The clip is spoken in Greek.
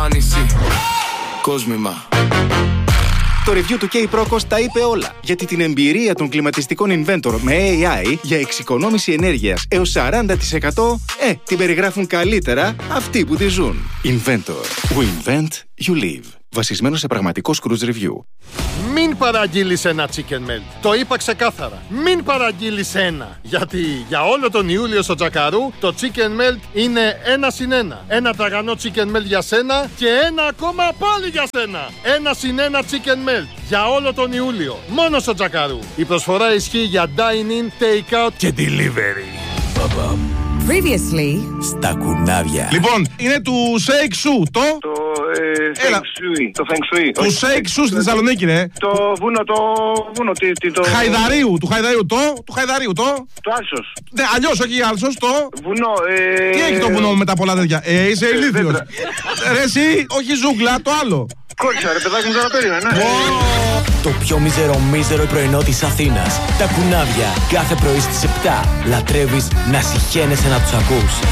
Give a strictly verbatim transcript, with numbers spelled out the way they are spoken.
εμφάνιση. Κόσμημα. Το review του K-Procos τα είπε όλα. Γιατί την εμπειρία των κλιματιστικών Inventor με έι άι για εξοικονόμηση ενέργειας έως σαράντα τοις εκατό ε, την περιγράφουν καλύτερα αυτοί που τη ζουν. Inventor. We invent, you live. Βασισμένο σε πραγματικό cruise review. Μην παραγγείλεις ένα chicken melt. Το είπα ξεκάθαρα. Μην παραγγείλεις ένα. Γιατί για όλο τον Ιούλιο στο Τζακαρού το chicken melt είναι ένα συν ένα. Ένα τραγανό chicken melt για σένα και ένα ακόμα πάλι για σένα. Ένα συν ένα chicken melt για όλο τον Ιούλιο. Μόνο στο Τζακαρού. Η προσφορά ισχύει για dine-in, take-out και delivery. Previously στα κουνάβια. Λοιπόν, είναι του Shake Shu, το... Το ε, Feng Shui. Το Feng Shui. Του Shake Shu στη Θεσσαλονίκη, ρε. Το βούνο, το βούνο, τι, τι, το... Χαϊδαρίου, του Χαϊδαρίου, το... Του Χαϊδαρίου, το... Το Άλσος. Ναι, αλλιώς, όχι Άλσος, το... Βουνό, ε... Τι έχει το βουνό με τα πολλά τέτοια. Ε, είσαι ηλίθιος. Ρε εσύ, όχι ζούγκλα, το άλλο. Κόλλησα ρε παιδάκι μου, τώρα περίμενα. Το πιο μίζερο μίζερο πρωινό της Αθήνας. Τα κουνάβια, κάθε πρωί στις επτά. Λατρεύεις να συχαίνεσαι να τους ακούς.